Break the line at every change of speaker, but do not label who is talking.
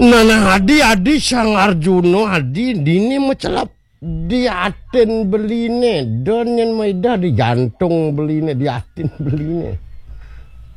Nana adi sang Arjuno adi dini mecelap di aten beline, donyan maida di jantung beline, di atin beline.